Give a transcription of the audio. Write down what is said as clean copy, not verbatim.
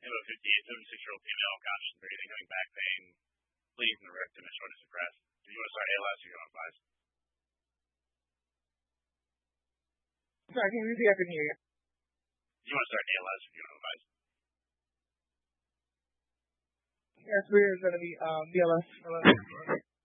a 56-year-old female, conscious of breathing, having back pain, bleeds in the rectum, and shortness of breath. Do you want to start ALS or you want to advise? Sorry, can you repeat? I couldn't hear you. Do you want to start ALS or you want to advise? Yes, we're going to be BLS.